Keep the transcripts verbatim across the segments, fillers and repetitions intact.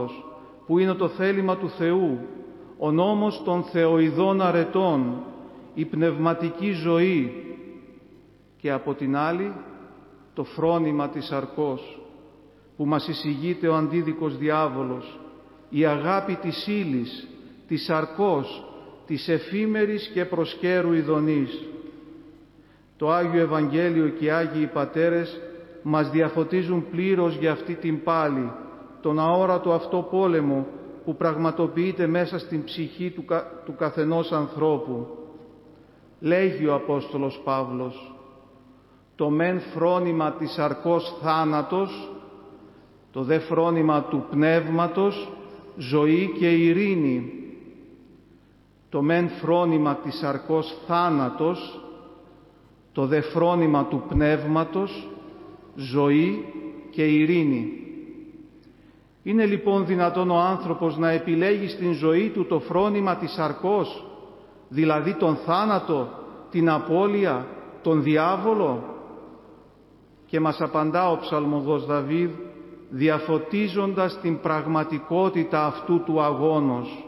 Παύλος, που είναι το θέλημα του Θεού, ο νόμος των θεοειδών αρετών, η πνευματική ζωή, και από την άλλη το φρόνημα της σαρκός, που μας εισηγείται ο αντίδικος διάβολος, η αγάπη της ύλης, της σαρκός, της εφήμερης και προσκέρου ειδονής. Το Άγιο Ευαγγέλιο και οι Άγιοι Πατέρες μας διαφωτίζουν πλήρως για αυτή την πάλη, τον αόρατο αυτό πόλεμο που πραγματοποιείται μέσα στην ψυχή του, κα, του καθενός ανθρώπου. Λέγει ο Απόστολος Παύλος, το μεν φρόνημα της σαρκός θάνατος, το δε φρόνημα του πνεύματος ζωή και ειρήνη. Το μεν φρόνημα της σαρκός θάνατος, το δε φρόνημα του πνεύματος ζωή και ειρήνη. Είναι λοιπόν δυνατόν ο άνθρωπος να επιλέγει στην ζωή του το φρόνημα της σαρκός, δηλαδή τον θάνατο, την απώλεια, τον διάβολο? Και μας απαντά ο ψαλμοδός Δαβίδ, διαφωτίζοντας την πραγματικότητα αυτού του αγώνος.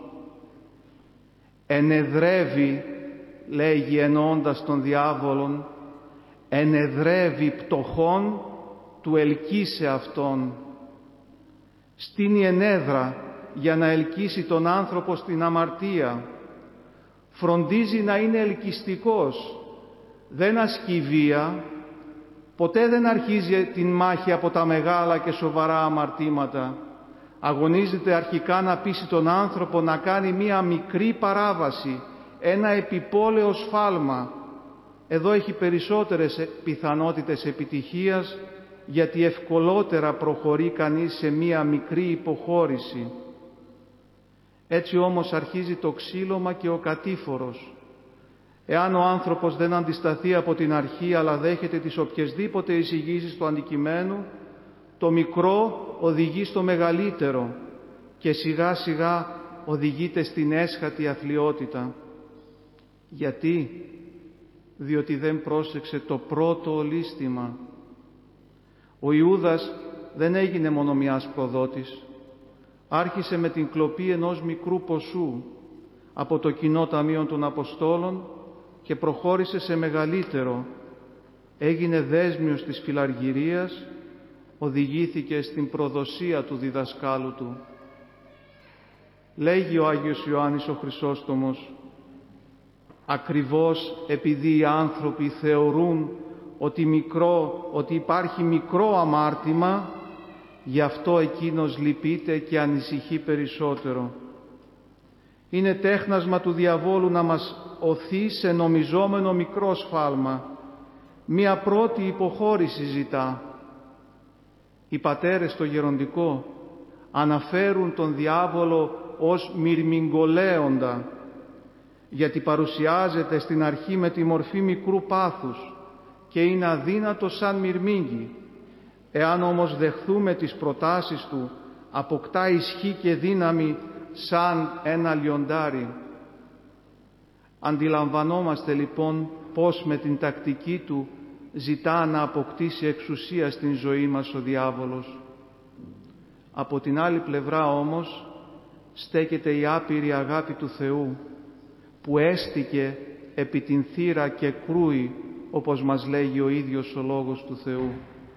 Ενεδρεύει, λέγει εννοώντας τον διάβολον, ενεδρεύει πτωχόν του ελκύσε αυτόν. Στείνει ενέδρα για να ελκύσει τον άνθρωπο στην αμαρτία. Φροντίζει να είναι ελκυστικός, δεν ασκεί βία, ποτέ δεν αρχίζει την μάχη από τα μεγάλα και σοβαρά αμαρτήματα. Αγωνίζεται αρχικά να πείσει τον άνθρωπο να κάνει μία μικρή παράβαση, ένα επιπόλαιο σφάλμα. Εδώ έχει περισσότερες πιθανότητες επιτυχίας, γιατί ευκολότερα προχωρεί κανείς σε μία μικρή υποχώρηση. Έτσι όμως αρχίζει το ξύλωμα και ο κατήφορος. Εάν ο άνθρωπος δεν αντισταθεί από την αρχή, αλλά δέχεται τις οποιασδήποτε εισηγήσεις του αντικειμένου, το μικρό οδηγεί στο μεγαλύτερο και σιγά σιγά οδηγείται στην έσχατη αθλιότητα. Γιατί? Διότι δεν πρόσεξε το πρώτο ολίσθημα. Ο Ιούδας δεν έγινε μόνο μιας προδότης. Άρχισε με την κλοπή ενός μικρού ποσού από το κοινό ταμείο των Αποστόλων και προχώρησε σε μεγαλύτερο. Έγινε δέσμιος της φιλαργυρίας, οδηγήθηκε στην προδοσία του διδασκάλου του. Λέγει ο Άγιος Ιωάννης ο Χρυσόστομος, ακριβώς επειδή οι άνθρωποι θεωρούν ότι, μικρό, ότι υπάρχει μικρό αμάρτημα, γι' αυτό εκείνος λυπείται και ανησυχεί περισσότερο. Είναι τέχνασμα του διαβόλου να μας οθεί σε νομιζόμενο μικρό σφάλμα. Μία πρώτη υποχώρηση ζητά. Οι πατέρες στο γεροντικό αναφέρουν τον διάβολο ως μυρμηγκολέοντα, γιατί παρουσιάζεται στην αρχή με τη μορφή μικρού πάθους και είναι αδύνατο σαν μυρμήγκι. Εάν όμως δεχθούμε τις προτάσεις του, αποκτά ισχύ και δύναμη σαν ένα λιοντάρι. Αντιλαμβανόμαστε λοιπόν πως με την τακτική του ζητά να αποκτήσει εξουσία στην ζωή μας ο διάβολος. Από την άλλη πλευρά όμως στέκεται η άπειρη αγάπη του Θεού, που έστηκε επί την θύρα και κρούει, όπως μας λέγει ο ίδιος ο Λόγος του Θεού.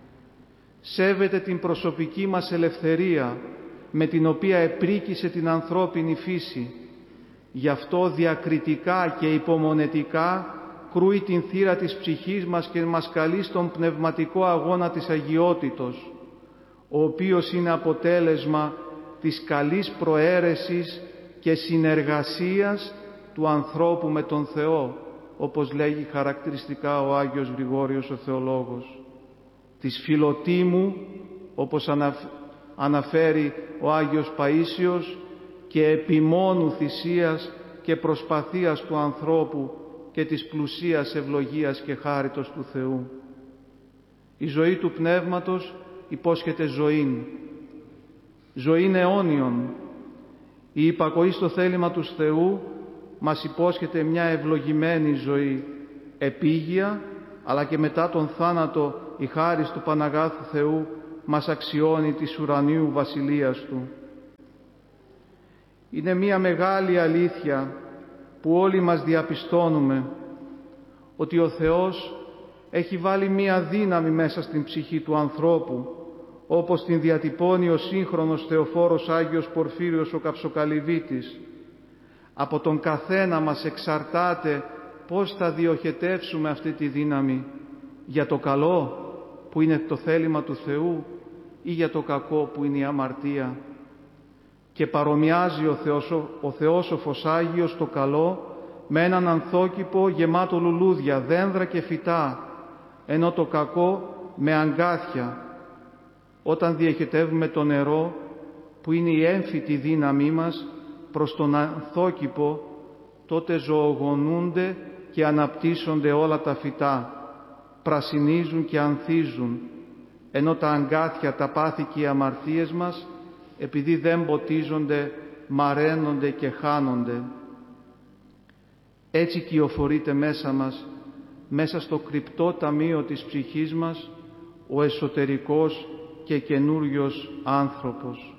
Σέβεται την προσωπική μας ελευθερία, με την οποία επρίκησε την ανθρώπινη φύση. Γι' αυτό διακριτικά και υπομονετικά κρούει την θύρα της ψυχής μας και μας καλεί στον πνευματικό αγώνα της αγιότητος, ο οποίος είναι αποτέλεσμα της καλής προαίρεσης και συνεργασίας του ανθρώπου με τον Θεό, όπως λέγει χαρακτηριστικά ο Άγιος Γρηγόριος ο Θεολόγος. Της φιλοτίμου, όπως αναφέρει ο Άγιος Παΐσιος, και επιμόνου θυσίας και προσπαθίας του ανθρώπου και της πλουσίας ευλογίας και χάριτος του Θεού. Η ζωή του Πνεύματος υπόσχεται ζωήν, ζωήν αιώνιον. Η υπακοή στο θέλημα του Θεού μας υπόσχεται μια ευλογημένη ζωή, επίγεια, αλλά και μετά τον θάνατο η χάρις του Παναγάθου Θεού μας αξιώνει της ουρανίου βασιλείας Του. Είναι μία μεγάλη αλήθεια που όλοι μας διαπιστώνουμε, ότι ο Θεός έχει βάλει μία δύναμη μέσα στην ψυχή του ανθρώπου, όπως την διατυπώνει ο σύγχρονος θεοφόρος Άγιος Πορφύριος ο Καψοκαλυβίτης. Από τον καθένα μας εξαρτάται πώς θα διοχετεύσουμε αυτή τη δύναμη, για το καλό που είναι το θέλημα του Θεού ή για το κακό που είναι η αμαρτία. Και παρομοιάζει ο, Θεόσο, ο Θεόσοφος Άγιος το καλό με έναν ανθόκηπο γεμάτο λουλούδια, δένδρα και φυτά, ενώ το κακό με αγκάθια. Όταν διοχετεύουμε το νερό, που είναι η έμφυτη δύναμή μας, προς τον ανθόκηπο, τότε ζωογονούνται και αναπτύσσονται όλα τα φυτά, πρασινίζουν και ανθίζουν, ενώ τα αγκάθια, τα πάθη και οι αμαρτίες μας, επειδή δεν ποτίζονται, μαραίνονται και χάνονται. Έτσι κυοφορείται μέσα μας, μέσα στο κρυπτό ταμείο της ψυχής μας, ο εσωτερικός και καινούριος άνθρωπος.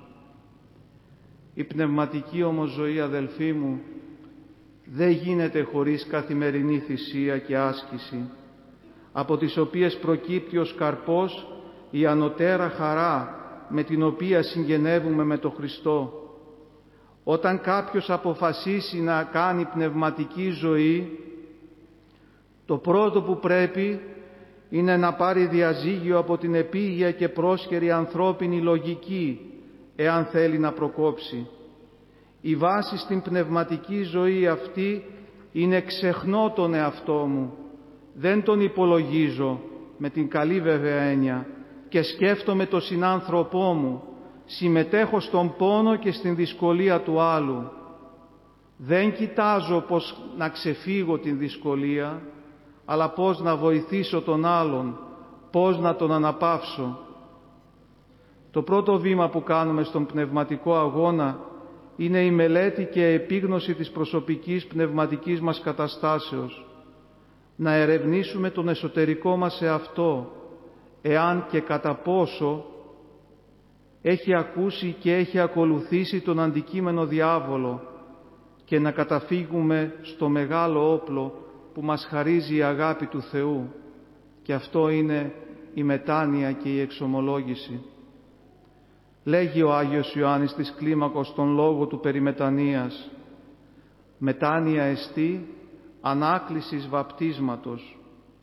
Η πνευματική όμως ζωή, αδελφοί μου, δεν γίνεται χωρίς καθημερινή θυσία και άσκηση, από τις οποίες προκύπτει ως καρπός η ανωτέρα χαρά με την οποία συγγενεύουμε με τον Χριστό. Όταν κάποιος αποφασίσει να κάνει πνευματική ζωή, το πρώτο που πρέπει είναι να πάρει διαζύγιο από την επίγεια και πρόσχερη ανθρώπινη λογική, εάν θέλει να προκόψει. Η βάση στην πνευματική ζωή αυτή είναι ξεχνώ τον εαυτό μου, δεν τον υπολογίζω με την καλή βέβαια έννοια και σκέφτομαι τον συνάνθρωπό μου, συμμετέχω στον πόνο και στην δυσκολία του άλλου. Δεν κοιτάζω πώς να ξεφύγω την δυσκολία, αλλά πώς να βοηθήσω τον άλλον, πώς να τον αναπαύσω. Το πρώτο βήμα που κάνουμε στον πνευματικό αγώνα είναι η μελέτη και επίγνωση της προσωπικής πνευματικής μας καταστάσεως. Να ερευνήσουμε τον εσωτερικό μας εαυτό, εάν και κατά πόσο έχει ακούσει και έχει ακολουθήσει τον αντικείμενο διάβολο, και να καταφύγουμε στο μεγάλο όπλο που μας χαρίζει η αγάπη του Θεού, και αυτό είναι η μετάνοια και η εξομολόγηση. Λέγει ο Άγιος Ιωάννης της Κλίμακος στον λόγο του περί μετανοίας: «Μετάνοια εστί ανάκλησης βαπτίσματος».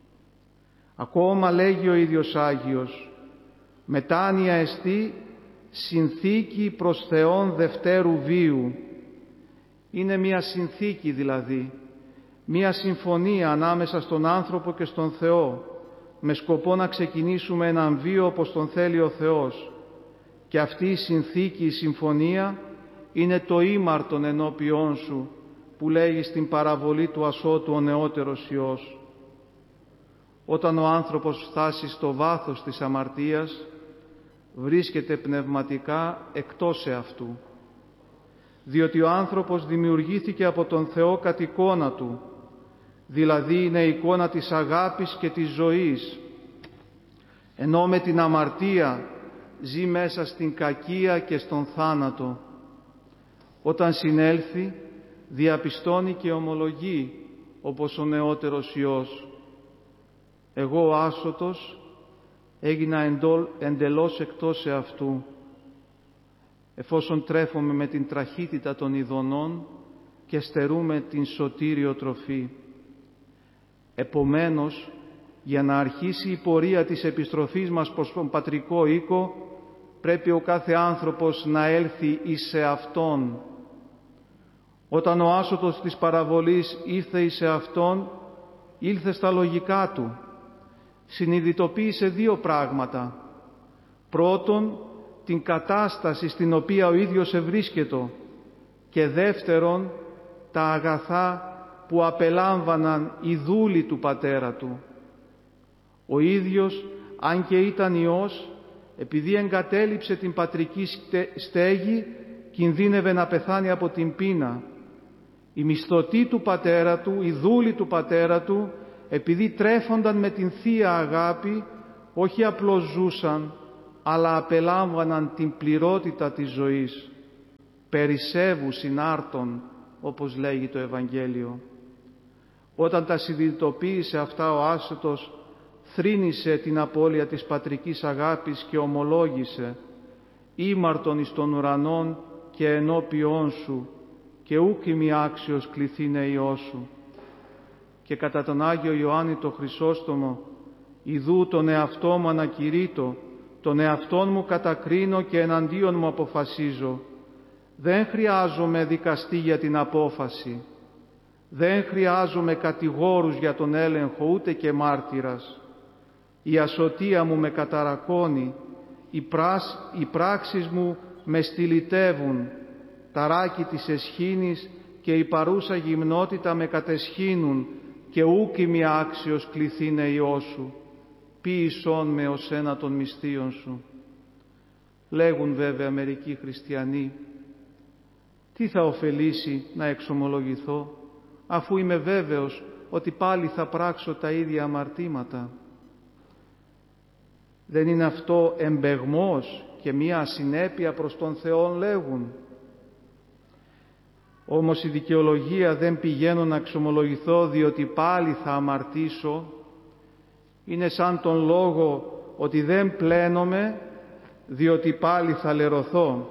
Ακόμα λέγει ο ίδιος Άγιος: «Μετάνοια εστί συνθήκη προς Θεόν δευτέρου βίου». Είναι μία συνθήκη δηλαδή, μία συμφωνία ανάμεσα στον άνθρωπο και στον Θεό, με σκοπό να ξεκινήσουμε έναν βίο όπως τον θέλει ο Θεός. Και αυτή η συνθήκη, η συμφωνία, είναι το ήμαρτον ενώπιόν σου, που λέγει στην παραβολή του ασώτου ο νεότερος Υιός. Όταν ο άνθρωπος φτάσει στο βάθος της αμαρτίας, βρίσκεται πνευματικά εκτός εαυτού. Διότι ο άνθρωπος δημιουργήθηκε από τον Θεό κατ' εικόνα Του, δηλαδή είναι η εικόνα της αγάπης και της ζωής, ενώ με την αμαρτία ζει μέσα στην κακία και στον θάνατο. Όταν συνέλθει, διαπιστώνει και ομολογεί, όπως ο νεότερος Υιός: «Εγώ ο άσωτος έγινα εντελώς εκτός εαυτού, εφόσον τρέφομαι με την τραχύτητα των ειδονών και στερούμε την σωτήριο τροφή». Επομένως, για να αρχίσει η πορεία της επιστροφής μας προς τον πατρικό οίκο, πρέπει ο κάθε άνθρωπος να έλθει εις σε Αυτόν. Όταν ο άσωτος της παραβολής ήρθε εις σε Αυτόν, ήλθε στα λογικά του. Συνειδητοποίησε δύο πράγματα. Πρώτον, την κατάσταση στην οποία ο ίδιος ευρίσκετο, και δεύτερον, τα αγαθά που απελάμβαναν οι δούλοι του πατέρα του. Ο ίδιος, αν και ήταν Υιός, επειδή εγκατέλειψε την πατρική στέγη, κινδύνευε να πεθάνει από την πείνα. Οι μισθωτοί του πατέρα του, οι δούλοι του πατέρα του, επειδή τρέφονταν με την Θεία Αγάπη, όχι απλώς ζούσαν, αλλά απελάμβαναν την πληρότητα της ζωής. περισσεύου συνάρτων, όπως λέγει το Ευαγγέλιο. Όταν τα συνειδητοποίησε αυτά ο άσωτος, θρήνησε την απώλεια της πατρικής αγάπης και ομολόγησε «Ήμαρτον εις των ουρανών και ενώπιόν σου, και ούκ ημι άξιος κληθήνε Υιός σου». Και κατά τον Άγιο Ιωάννη το Χρυσόστομο, «Ιδού τον εαυτό μου ανακηρύττω, τον εαυτόν μου κατακρίνω και εναντίον μου αποφασίζω. Δεν χρειάζομαι δικαστή για την απόφαση. Δεν χρειάζομαι κατηγόρους για τον έλεγχο, ούτε και μάρτυρας. Η ασωτεία μου με καταρακώνει, οι, πράσ, οι πράξεις μου με στυλιτεύουν, τα ράκη της εσχήνης και η παρούσα γυμνότητα με κατεσχύνουν και ούκ ημι άξιος κληθήνε Υιός σου, ποίησόν με ως ένα των μυστίων σου». Λέγουν βέβαια μερικοί χριστιανοί, τι θα ωφελήσει να εξομολογηθώ, αφού είμαι βέβαιος ότι πάλι θα πράξω τα ίδια αμαρτήματα. Δεν είναι αυτό εμπεγμός και μία ασυνέπεια προς τον Θεό, λέγουν. Όμως η δικαιολογία «δεν πηγαίνω να εξομολογηθώ διότι πάλι θα αμαρτήσω» είναι σαν τον λόγο ότι «δεν πλένομαι διότι πάλι θα λερωθώ».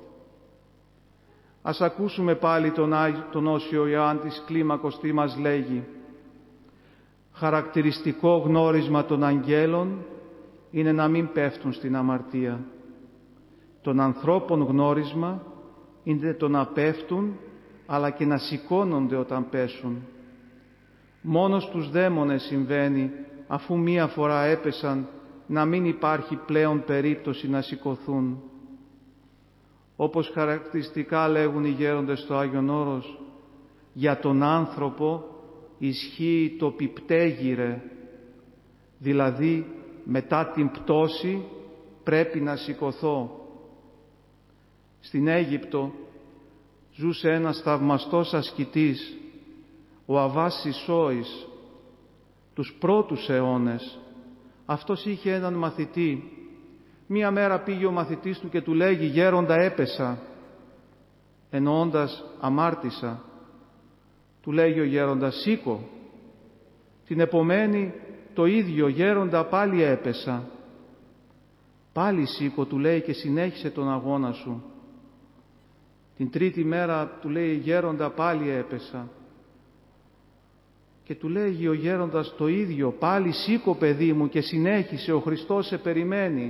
Ας ακούσουμε πάλι τον, τον Όσιο Ιωάννη της Κλίμακος τι μας λέγει. Χαρακτηριστικό γνώρισμα των αγγέλων είναι να μην πέφτουν στην αμαρτία. Των ανθρώπων γνώρισμα είναι το να πέφτουν αλλά και να σηκώνονται όταν πέσουν. Μόνο στους δαίμονες συμβαίνει, αφού μία φορά έπεσαν, να μην υπάρχει πλέον περίπτωση να σηκωθούν. Όπως χαρακτηριστικά λέγουν οι γέροντες στο Άγιον Όρος, για τον άνθρωπο ισχύει το πιπτέγυρε, δηλαδή μετά την πτώση πρέπει να σηκωθώ. Στην Αίγυπτο ζούσε ένας θαυμαστός ασκητής, ο Αββάς Σισόης, τους πρώτους αιώνες. Αυτός είχε έναν μαθητή. Μία μέρα πήγε ο μαθητής του και του λέγει «Γέροντα, έπεσα», εννοώντας αμάρτησα. Του λέγει ο γέροντας «Σήκω». Την επομένη το ίδιο «Γέροντα, πάλι έπεσα». «Πάλι σήκω», του λέει, «και συνέχισε τον αγώνα σου». Την τρίτη μέρα του λέει «Γέροντα, πάλι έπεσα». Και του λέγει ο γέροντας το ίδιο «Πάλι σήκω, παιδί μου, και συνέχισε, ο Χριστός σε περιμένει».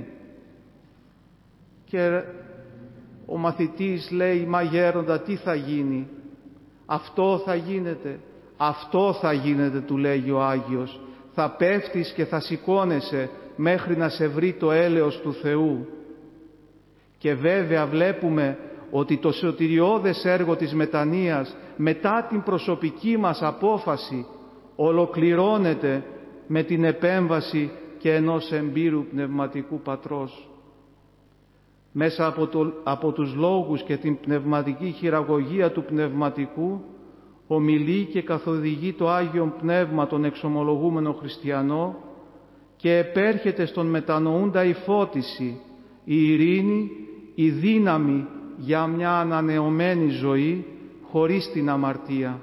Και ο μαθητής λέει «Μα γέροντα, τι θα γίνει?» «Αυτό θα γίνεται, αυτό θα γίνεται», του λέγει ο Άγιος. «Θα πέφτεις και θα σηκώνεσαι μέχρι να σε βρει το έλεος του Θεού». Και βέβαια βλέπουμε ότι το σωτηριώδες έργο της μετανοίας μετά την προσωπική μας απόφαση ολοκληρώνεται με την επέμβαση και ενός εμπειρού πνευματικού πατρός. Μέσα από, το, από τους λόγους και την πνευματική χειραγωγία του πνευματικού ομιλεί και καθοδηγεί το Άγιο Πνεύμα τον εξομολογούμενο χριστιανό και επέρχεται στον μετανοούντα η φώτιση, η ειρήνη, η δύναμη για μια ανανεωμένη ζωή χωρίς την αμαρτία.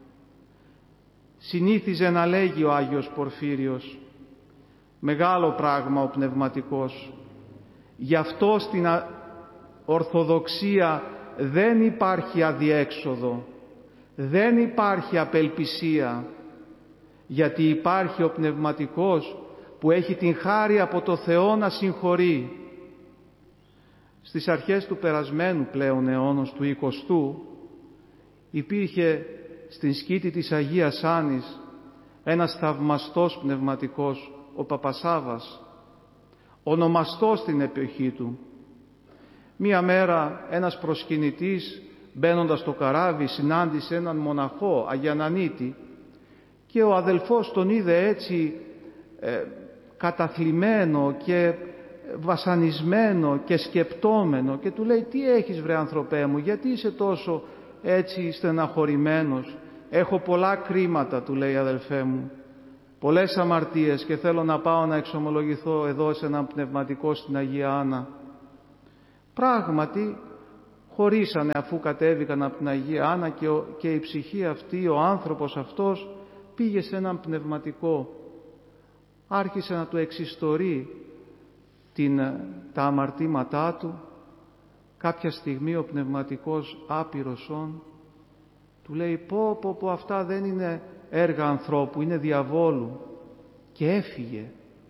Συνήθιζε να λέγει ο Άγιος Πορφύριος, μεγάλο πράγμα ο πνευματικός, γι' αυτό στην Ορθοδοξία δεν υπάρχει αδιέξοδο, δεν υπάρχει απελπισία, γιατί υπάρχει ο πνευματικός που έχει την χάρη από το Θεό να συγχωρεί. Στις αρχές του περασμένου πλέον αιώνος του εικοστού υπήρχε στην σκήτη της Αγίας Άννης ένας θαυμαστός πνευματικός, ο Παπασάβας, ονομαστός στην εποχή του. Μία μέρα ένας προσκυνητής μπαίνοντας στο καράβι συνάντησε έναν μοναχό Αγιανανίτη και ο αδελφός τον είδε έτσι ε, καταθλιμμένο και βασανισμένο και σκεπτόμενο και του λέει «Τι έχεις βρε ανθρωπέ μου, γιατί είσαι τόσο έτσι στεναχωρημένος?» «Έχω πολλά κρίματα», του λέει, αδελφέ μου, «πολλές αμαρτίες και θέλω να πάω να εξομολογηθώ εδώ σε έναν πνευματικό στην Αγία Άννα». Πράγματι, χωρίσανε αφού κατέβηκαν από την Αγία Άννα και, ο, και η ψυχή αυτή, ο άνθρωπος αυτός, πήγε σε έναν πνευματικό. Άρχισε να του εξιστορεί την, τα αμαρτήματά του. Κάποια στιγμή ο πνευματικός άπειρος όν του λέει πω πω πω αυτά δεν είναι έργα ανθρώπου, είναι διαβόλου. Και έφυγε.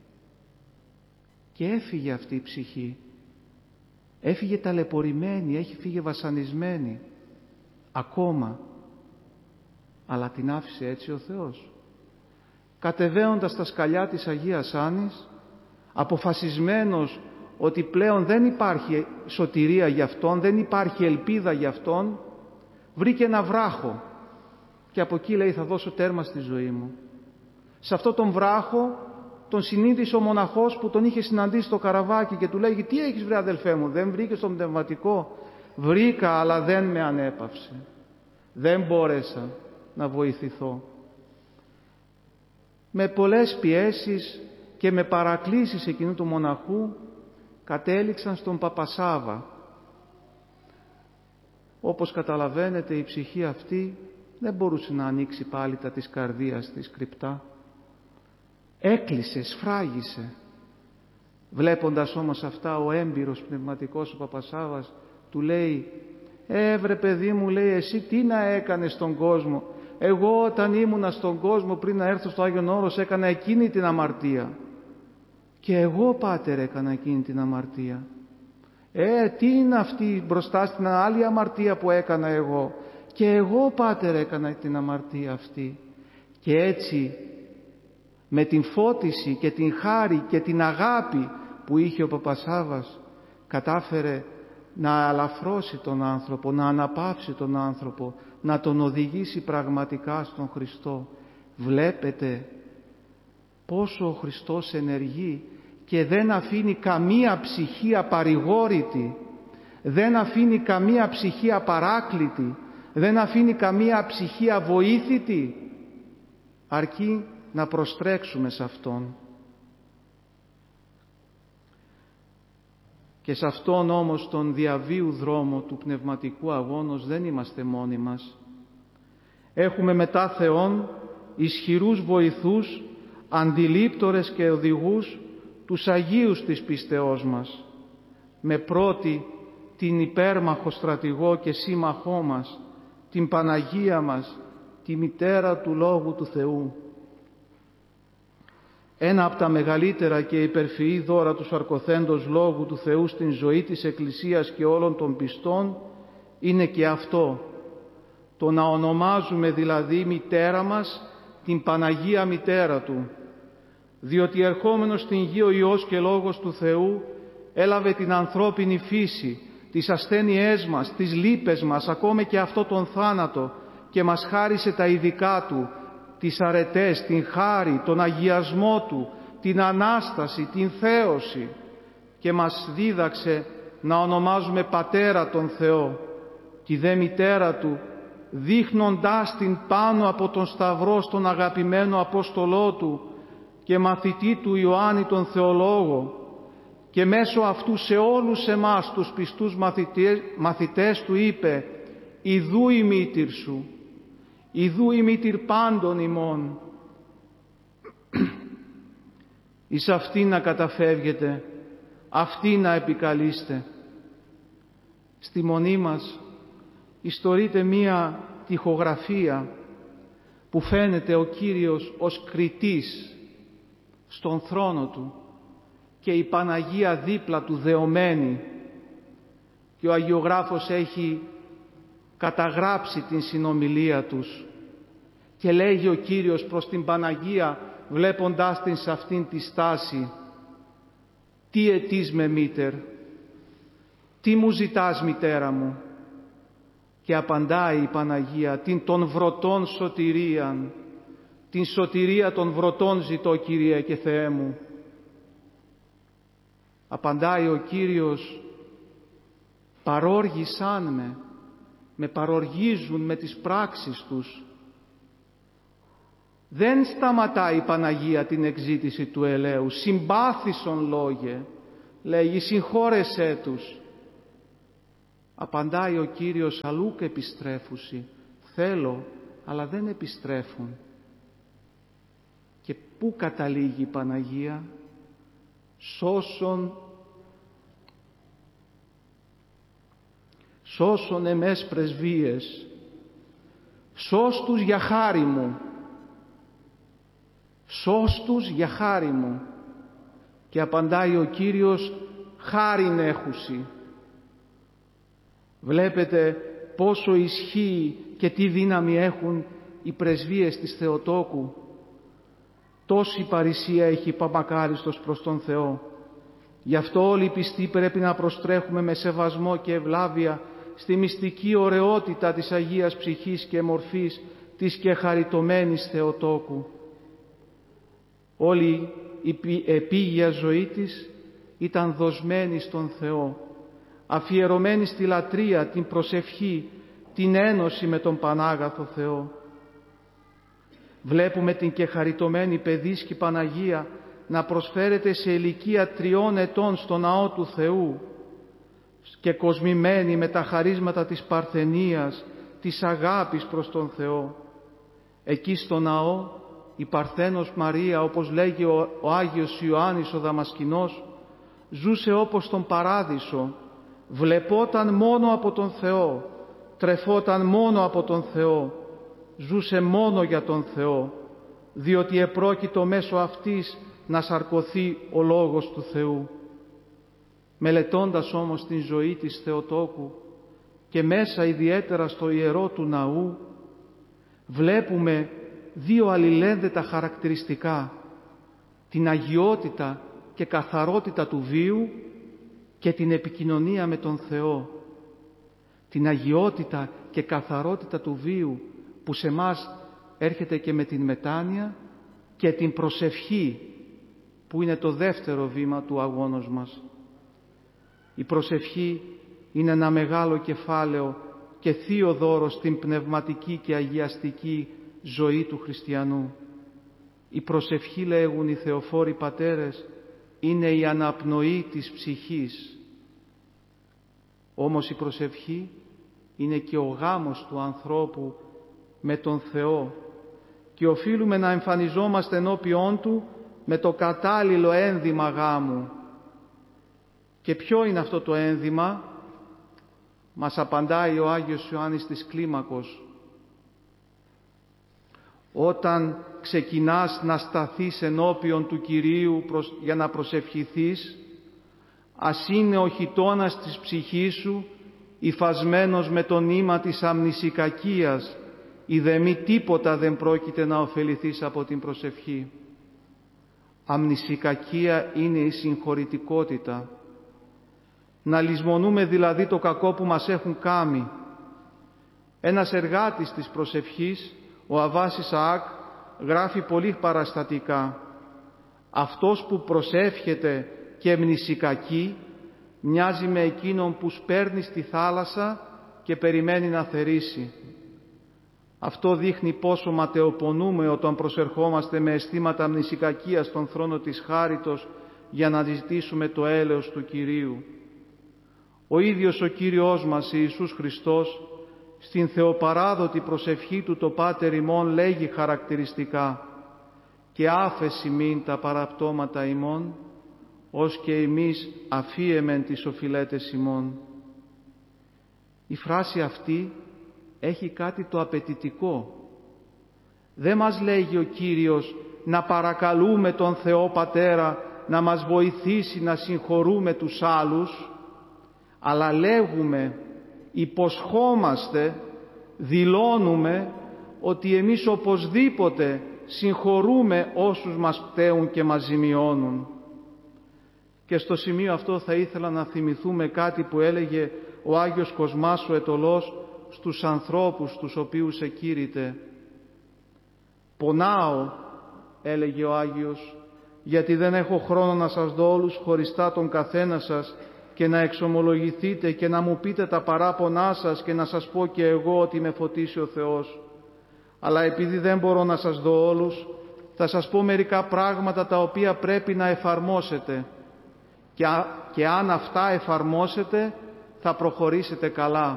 Και έφυγε αυτή η ψυχή. Έφυγε ταλαιπωρημένη, έχει φύγει βασανισμένη. Ακόμα. Αλλά την άφησε έτσι ο Θεός. Κατεβαίνοντας στα σκαλιά της Αγίας Άννης, αποφασισμένος ότι πλέον δεν υπάρχει σωτηρία για αυτόν, δεν υπάρχει ελπίδα για αυτόν, βρήκε ένα βράχο και από εκεί λέει θα δώσω τέρμα στη ζωή μου. Σε αυτό τον βράχο τον συνείδησε ο μοναχός που τον είχε συναντήσει στο καραβάκι και του λέγει τι έχεις βρε αδελφέ μου, δεν βρήκες τον πνευματικό? Βρήκα αλλά δεν με ανέπαυσε. Δεν μπόρεσα να βοηθηθώ. Με πολλές πιέσεις και με παρακλήσεις εκείνου του μοναχού κατέληξαν στον Παπασάβα. Όπως καταλαβαίνετε η ψυχή αυτή δεν μπορούσε να ανοίξει πάλι τα της καρδίας της κρυπτά. Έκλεισε, σφράγισε. Βλέποντας όμως αυτά ο έμπειρος πνευματικός ο Παπασάβας του λέει «Ε, βρε παιδί μου», λέει, «εσύ τι να έκανες στον κόσμο? Εγώ όταν ήμουνα στον κόσμο πριν να έρθω στο Άγιον Όρος έκανα εκείνη την αμαρτία. Και εγώ, πάτερ, έκανα εκείνη την αμαρτία. Ε, τι είναι αυτή μπροστά στην άλλη αμαρτία που έκανα εγώ? Και εγώ, πάτερ, έκανα την αμαρτία αυτή». Και έτσι με την φώτιση και την χάρη και την αγάπη που είχε ο Παπασάβας κατάφερε να αλαφρώσει τον άνθρωπο, να αναπαύσει τον άνθρωπο, να τον οδηγήσει πραγματικά στον Χριστό. Βλέπετε πόσο ο Χριστός ενεργεί και δεν αφήνει καμία ψυχή απαρηγόρητη, δεν αφήνει καμία ψυχή απαράκλητη, δεν αφήνει καμία ψυχή αβοήθητη, αρκεί να προστρέξουμε σε Αυτόν. Και σε Αυτόν όμως τον διαβίου δρόμο του πνευματικού αγώνος δεν είμαστε μόνοι μας. Έχουμε μετά Θεόν ισχυρούς βοηθούς, αντιλήπτορες και οδηγούς, τους Αγίους της πίστεώς μας, με πρώτη την υπέρμαχο στρατηγό και σύμμαχό μας, την Παναγία μας, τη μητέρα του Λόγου του Θεού. Ένα από τα μεγαλύτερα και υπερφυή δώρα του σαρκωθέντος Λόγου του Θεού στην ζωή της Εκκλησίας και όλων των πιστών είναι και αυτό, το να ονομάζουμε δηλαδή μητέρα μας την Παναγία Μητέρα Του, διότι ερχόμενος στην γη ο Υιός και Λόγος του Θεού έλαβε την ανθρώπινη φύση, τις ασθένειές μας, τις λύπες μας, ακόμα και αυτό τον θάνατο και μας χάρισε τα ειδικά Του, τις αρετές, την χάρη, τον αγιασμό Του, την Ανάσταση, την θέωση και μας δίδαξε να ονομάζουμε Πατέρα τον Θεό, τη δε μητέρα Του, δείχνοντάς την πάνω από τον Σταυρό στον αγαπημένο Απόστολό Του και μαθητή Του Ιωάννη τον Θεολόγο, και μέσω αυτού σε όλους εμάς τους πιστούς μαθητές, μαθητές Του είπε «Ιδού η μήτηρ σου, ιδού η μήτηρ πάντων ημών». Εις αυτή να καταφεύγετε, αυτή να επικαλείστε. Στη μονή μας ιστορείται μία τοιχογραφία που φαίνεται ο Κύριος ως κριτής στον θρόνο Του και η Παναγία δίπλα Του δεωμένη, και ο Αγιογράφος έχει καταγράψει την συνομιλία τους και λέγει ο Κύριος προς την Παναγία βλέποντάς την σε αυτήν τη στάση «Τι αιτείς με μήτερ, τι μου ζητάς μητέρα μου?» Και απαντάει η Παναγία «Την των βρωτών σωτηρίαν, την σωτηρία των βρωτών ζητώ, Κύριε και Θεέ μου». Απαντάει ο Κύριος «Παρόργησάν με, με παροργίζουν με τις πράξεις τους». Δεν σταματάει η Παναγία την εξήτηση του ελέου. «Συμπάθησον λόγε», λέγει, «συγχώρεσέ τους». Απαντάει ο Κύριος, αλλούκ επιστρέφουσι. Θέλω, αλλά δεν επιστρέφουν. Και πού καταλήγει η Παναγία? Σώσον, σώσον εμές πρεσβείες, σώσ' τους για χάρη μου, σώσ' τους για χάρη μου. Και απαντάει ο Κύριος, χάριν έχουσι. Βλέπετε πόσο ισχύει και τι δύναμη έχουν οι πρεσβείες της Θεοτόκου. Τόση παρησία έχει παμακάριστος προς τον Θεό. Γι' αυτό όλοι οι πιστοί πρέπει να προστρέχουμε με σεβασμό και ευλάβεια στη μυστική ωραιότητα της Αγίας Ψυχής και μορφής της και χαριτωμένης Θεοτόκου. Όλη η επίγεια ζωή της ήταν δοσμένη στον Θεό, αφιερωμένη στη λατρεία, την προσευχή, την ένωση με τον Πανάγαθο Θεό. Βλέπουμε την και χαριτωμένη παιδίσκη Παναγία να προσφέρεται σε ηλικία τριών ετών στο ναό του Θεού και κοσμημένη με τα χαρίσματα της παρθενίας, της αγάπης προς τον Θεό. Εκεί στο ναό η Παρθένος Μαρία, όπως λέγει ο, ο Άγιος Ιωάννης ο Δαμασκηνός, ζούσε όπως τον Παράδεισο, βλεπόταν μόνο από τον Θεό, τρεφόταν μόνο από τον Θεό, ζούσε μόνο για τον Θεό, διότι επρόκειτο μέσω αυτής να σαρκωθεί ο Λόγος του Θεού. Μελετώντας όμως την ζωή της Θεοτόκου και μέσα ιδιαίτερα στο ιερό του ναού, βλέπουμε δύο αλληλένδετα χαρακτηριστικά, την αγιότητα και καθαρότητα του βίου και την επικοινωνία με τον Θεό. Την αγιότητα και καθαρότητα του βίου που σε μας έρχεται και με την μετάνοια, και την προσευχή που είναι το δεύτερο βήμα του αγώνος μας. Η προσευχή είναι ένα μεγάλο κεφάλαιο και θείο δώρο στην πνευματική και αγιαστική ζωή του χριστιανού. Η προσευχή, λέγουν οι θεοφόροι πατέρες, είναι η αναπνοή της ψυχής. Όμως η προσευχή είναι και ο γάμος του ανθρώπου με τον Θεό και οφείλουμε να εμφανιζόμαστε ενώπιόν Του με το κατάλληλο ένδυμα γάμου. Και ποιο είναι αυτό το ένδυμα? Μας απαντάει ο Άγιος Ιωάννης της Κλίμακος. Όταν ξεκινάς να σταθείς ενώπιον του Κυρίου προς, για να προσευχηθείς, ας είναι ο χιτώνας της ψυχής σου υφασμένος με το νήμα της αμνησικακίας, ή δε μη τίποτα δεν πρόκειται να ωφεληθείς από την προσευχή. Αμνησικακία είναι η συγχωρητικότητα. Να λησμονούμε δηλαδή το κακό που μας έχουν κάμει. Ένας εργάτης της προσευχής, ο Αββάς Ισαάκ, γράφει πολύ παραστατικά. Αυτός που προσεύχεται και μνησικακεί μοιάζει με εκείνον που σπέρνει στη θάλασσα και περιμένει να θερήσει. Αυτό δείχνει πόσο ματαιοπονούμε όταν προσερχόμαστε με αισθήματα μνησικακίας στον θρόνο της χάριτος για να ζητήσουμε το έλεος του Κυρίου. Ο ίδιος ο Κύριος μας Ιησούς Χριστός στην θεοπαράδοτη προσευχή Του το Πάτερ ημών λέγει χαρακτηριστικά «Και άφεση μην τα παραπτώματα ημών, ως και εμείς αφίεμεν τις οφειλέτες ημών». Η φράση αυτή έχει κάτι το απαιτητικό. Δεν μας λέγει ο Κύριος να παρακαλούμε τον Θεό Πατέρα να μας βοηθήσει να συγχωρούμε τους άλλους, αλλά λέγουμε, υποσχόμαστε, δηλώνουμε ότι εμείς οπωσδήποτε συγχωρούμε όσους μας πταίουν και μας ζημιώνουν. Και στο σημείο αυτό θα ήθελα να θυμηθούμε κάτι που έλεγε ο Άγιος Κοσμάς ο Αιτωλός στους ανθρώπους τους οποίους εκήρυτε. «Πονάω», έλεγε ο Άγιος, «γιατί δεν έχω χρόνο να σας δω όλους χωριστά τον καθένα σας και να εξομολογηθείτε και να μου πείτε τα παράπονά σας και να σας πω και εγώ ότι με φωτίσει ο Θεός. Αλλά επειδή δεν μπορώ να σας δω όλους, θα σας πω μερικά πράγματα τα οποία πρέπει να εφαρμόσετε. Και, και αν αυτά εφαρμόσετε, θα προχωρήσετε καλά.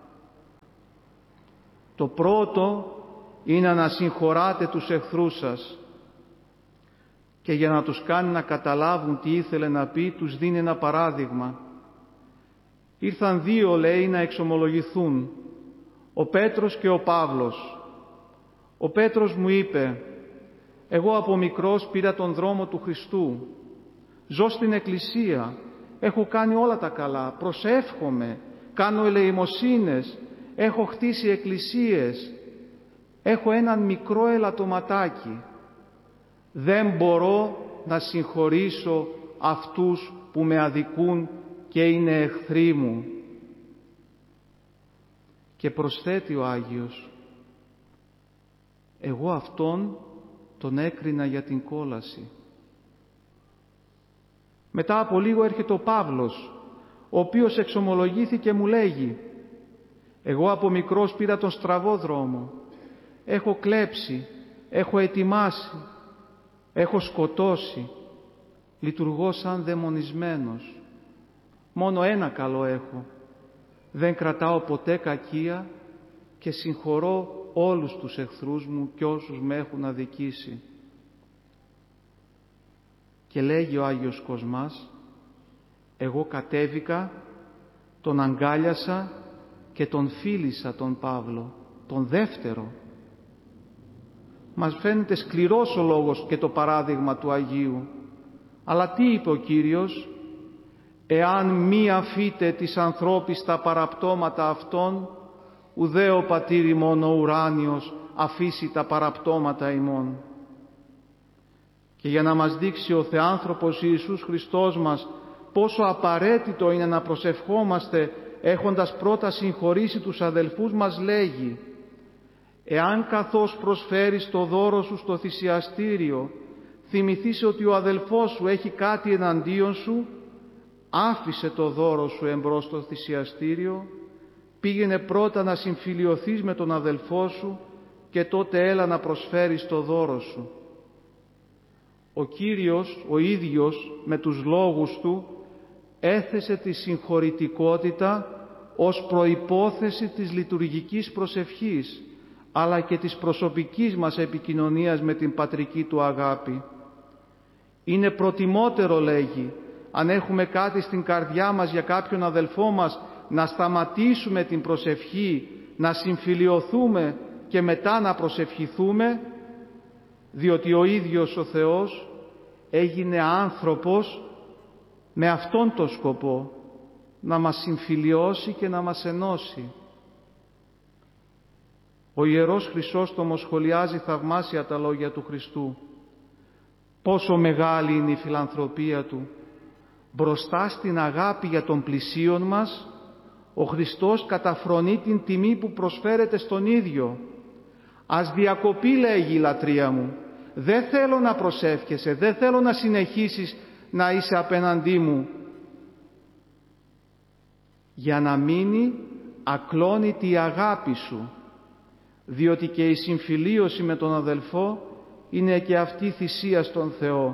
Το πρώτο είναι να συγχωράτε τους εχθρούς σας. Και για να τους κάνει να καταλάβουν τι ήθελε να πει, τους δίνει ένα παράδειγμα. Ήρθαν δύο, λέει, να εξομολογηθούν, ο Πέτρος και ο Παύλος. Ο Πέτρος μου είπε, εγώ από μικρός πήρα τον δρόμο του Χριστού, ζω στην Εκκλησία, έχω κάνει όλα τα καλά, προσεύχομαι, κάνω ελεημοσύνες, έχω χτίσει εκκλησίες, έχω έναν μικρό ελαττωματάκι. Δεν μπορώ να συγχωρήσω αυτούς που με αδικούν και είναι εχθροί μου. Και προσθέτει ο Άγιος, εγώ αυτόν τον έκρινα για την κόλαση. Μετά από λίγο έρχεται ο Παύλος, ο οποίος εξομολογήθηκε, μου λέγει, εγώ από μικρός πήρα τον στραβό δρόμο, έχω κλέψει, έχω ετοιμάσει, έχω σκοτώσει, λειτουργώ σαν δαιμονισμένος. Μόνο ένα καλό έχω, δεν κρατάω ποτέ κακία και συγχωρώ όλους τους εχθρούς μου και όσους με έχουν αδικήσει. Και λέγει ο Άγιος Κοσμάς, εγώ κατέβηκα, τον αγκάλιασα και τον φίλησα τον Παύλο, τον δεύτερο. Μας φαίνεται σκληρός ο λόγος και το παράδειγμα του Αγίου. Αλλά τι είπε ο Κύριος, εάν μη αφείτε της ανθρώπης τα παραπτώματα αυτών, ουδέ ο πατήρ ημών ο ουράνιος αφήσει τα παραπτώματα ημών. Και για να μας δείξει ο Θεάνθρωπος Ιησούς Χριστός μας πόσο απαραίτητο είναι να προσευχόμαστε έχοντας πρώτα συγχωρήσει τους αδελφούς μας, λέγει, εάν καθώς προσφέρεις το δώρο σου στο θυσιαστήριο θυμηθείς ότι ο αδελφός σου έχει κάτι εναντίον σου, άφησε το δώρο σου εμπρός στο θυσιαστήριο, πήγαινε πρώτα να συμφιλιωθείς με τον αδελφό σου και τότε έλα να προσφέρεις το δώρο σου. Ο Κύριος ο ίδιος με τους λόγους του έθεσε τη συγχωρητικότητα ως προϋπόθεση της λειτουργικής προσευχής αλλά και της προσωπικής μας επικοινωνίας με την πατρική του αγάπη. Είναι προτιμότερο, λέγει, αν έχουμε κάτι στην καρδιά μας για κάποιον αδελφό μας, να σταματήσουμε την προσευχή, να συμφιλιωθούμε και μετά να προσευχηθούμε, διότι ο ίδιος ο Θεός έγινε άνθρωπος με αυτόν τον σκοπό, να μας συμφιλιώσει και να μας ενώσει. Ο Ιερός Χρυσόστομος σχολιάζει θαυμάσια τα λόγια του Χριστού. Πόσο μεγάλη είναι η φιλανθρωπία Του. Μπροστά στην αγάπη για τον πλησίον μας, ο Χριστός καταφρονεί την τιμή που προσφέρεται στον ίδιο. Ας διακοπεί, λέγει, η λατρεία μου. Δεν θέλω να προσεύχεσαι, δεν θέλω να συνεχίσεις να είσαι απέναντί μου. Για να μείνει ακλόνητη η αγάπη σου, διότι και η συμφιλίωση με τον αδελφό είναι και αυτή θυσία στον Θεό.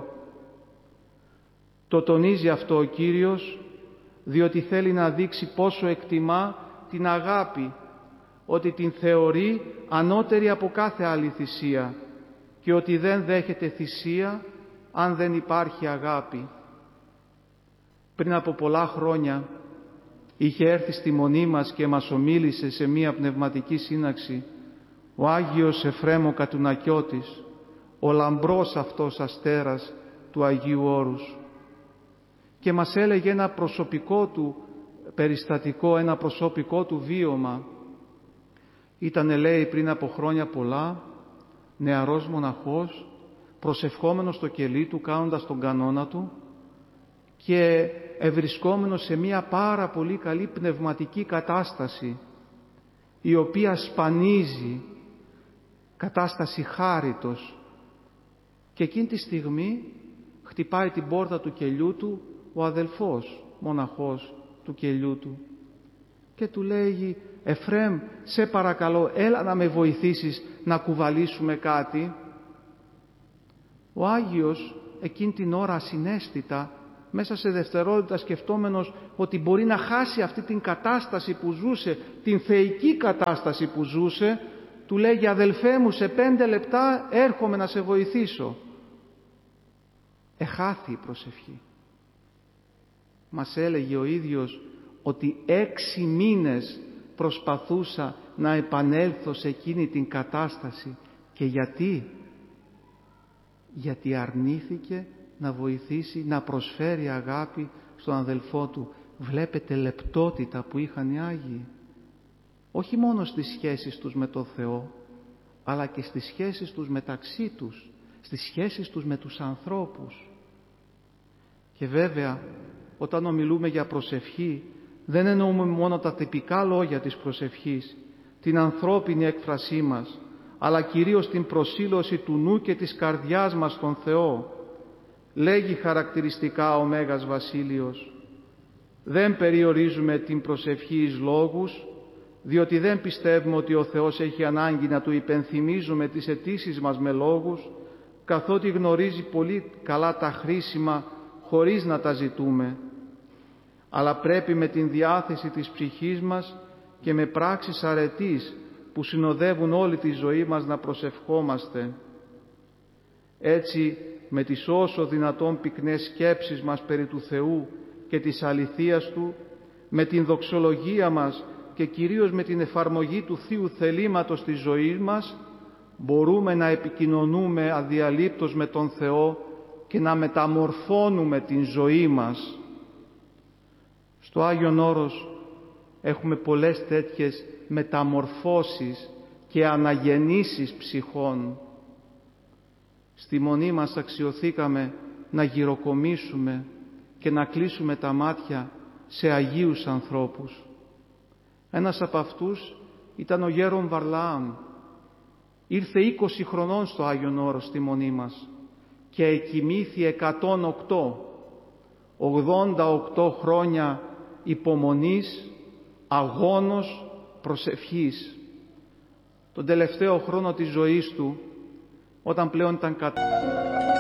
Το τονίζει αυτό ο Κύριος, διότι θέλει να δείξει πόσο εκτιμά την αγάπη, ότι την θεωρεί ανώτερη από κάθε άλλη θυσία και ότι δεν δέχεται θυσία αν δεν υπάρχει αγάπη. Πριν από πολλά χρόνια είχε έρθει στη μονή μας και μας ομίλησε σε μία πνευματική σύναξη ο Άγιος Εφρέμ ο Κατουνακιώτης, ο λαμπρός αυτός αστέρας του Αγίου Όρους, και μας έλεγε ένα προσωπικό του περιστατικό, ένα προσωπικό του βίωμα. Ήτανε, λέει, πριν από χρόνια πολλά, νεαρός μοναχός, προσευχόμενος στο κελί του, κάνοντας τον κανόνα του και ευρισκόμενος σε μία πάρα πολύ καλή πνευματική κατάσταση, η οποία σπανίζει, κατάσταση χάριτος. Και εκείνη τη στιγμή χτυπάει την πόρτα του κελιού του ο αδελφός μοναχός του κελιού του και του λέει, Εφρέμ, σε παρακαλώ, έλα να με βοηθήσεις να κουβαλήσουμε κάτι. Ο Άγιος εκείνη την ώρα ασυναίσθητα μέσα σε δευτερόλεπτα σκεφτόμενος ότι μπορεί να χάσει αυτή την κατάσταση που ζούσε, την θεϊκή κατάσταση που ζούσε, του λέγει «Αδελφέ μου, σε πέντε λεπτά έρχομαι να σε βοηθήσω». Εχάθη η προσευχή. Μας έλεγε ο ίδιος ότι έξι μήνες προσπαθούσα να επανέλθω σε εκείνη την κατάσταση. Και γιατί? Γιατί αρνήθηκε να βοηθήσει, να προσφέρει αγάπη στον αδελφό του. Βλέπετε λεπτότητα που είχαν οι Άγιοι. Όχι μόνο στις σχέσεις τους με τον Θεό, αλλά και στις σχέσεις τους μεταξύ τους, στις σχέσεις τους με τους ανθρώπους. Και βέβαια, όταν ομιλούμε για προσευχή, δεν εννοούμε μόνο τα τυπικά λόγια της προσευχής, την ανθρώπινη έκφρασή μας, αλλά κυρίως την προσήλωση του νου και της καρδιάς μας στον Θεό. Λέγει χαρακτηριστικά ο Μέγας Βασίλειος: δεν περιορίζουμε την προσευχή εις λόγους, διότι δεν πιστεύουμε ότι ο Θεός έχει ανάγκη να Του υπενθυμίζουμε τις αιτήσεις μας με λόγους, καθότι γνωρίζει πολύ καλά τα χρήσιμα χωρίς να τα ζητούμε. Αλλά πρέπει με την διάθεση της ψυχής μας και με πράξεις αρετής που συνοδεύουν όλη τη ζωή μας να προσευχόμαστε. Έτσι, με τις όσο δυνατόν πυκνές σκέψεις μας περί του Θεού και της αληθείας Του, με την δοξολογία μας και κυρίως με την εφαρμογή του Θείου θελήματος της ζωής μας, μπορούμε να επικοινωνούμε αδιαλείπτως με τον Θεό και να μεταμορφώνουμε την ζωή μας. Στο Άγιον Όρος έχουμε πολλές τέτοιες μεταμορφώσεις και αναγεννήσεις ψυχών. Στη Μονή μας αξιωθήκαμε να γυροκομίσουμε και να κλείσουμε τα μάτια σε αγίους ανθρώπους. Ένας από αυτούς ήταν ο Γέρον Βαρλαάμ. Ήρθε είκοσι χρονών στο Άγιον Όρος στη Μονή μας και εκοιμήθη εκατόν οκτώ, ογδόντα οκτώ χρόνια υπομονής, αγώνος, προσευχής. Τον τελευταίο χρόνο της ζωής του, όταν πλέον ήταν κατ...